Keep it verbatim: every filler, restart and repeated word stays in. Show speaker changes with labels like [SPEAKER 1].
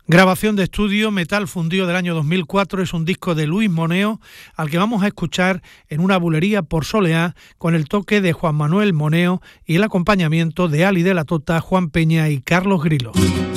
[SPEAKER 1] Grabación de estudio, Metal Fundido del año dos mil cuatro, es un disco de Luis Moneo al que vamos a escuchar en una bulería por Soleá con el toque de Juan Manuel Moneo y el acompañamiento de Ali de la Tota, Juan Peña y Carlos Grilo.